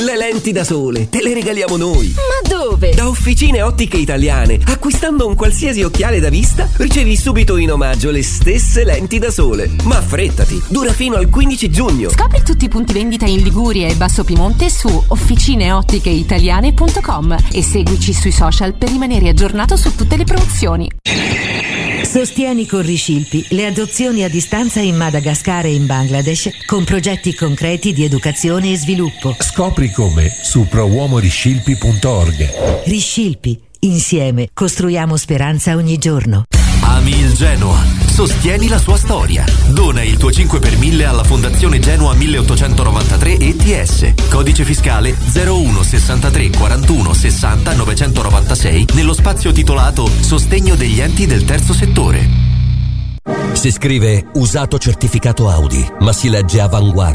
Le lenti da sole te le regaliamo noi. Ma dove? Da Officine Ottiche Italiane. Acquistando un qualsiasi occhiale da vista, ricevi subito in omaggio le stesse lenti da sole. Ma affrettati, dura fino al 15 giugno. Scopri tutti i punti vendita in Liguria e Basso Piemonte su officineotticheitaliane.com e seguici sui social per rimanere aggiornato su tutte le promozioni. Sostieni con Riscilpi le adozioni a distanza in Madagascar e in Bangladesh con progetti concreti di educazione e sviluppo. Scopri come su prowuomoriscilpi.org. Riscilpi, insieme costruiamo speranza ogni giorno. Ami il Genoa? Sostieni la sua storia. Dona il tuo 5 per 1000 alla Fondazione Genoa 1893 ETS. Codice fiscale 01 63 41 60 996 nello spazio titolato Sostegno degli enti del terzo settore. Si scrive usato certificato Audi, ma si legge Avanguardia.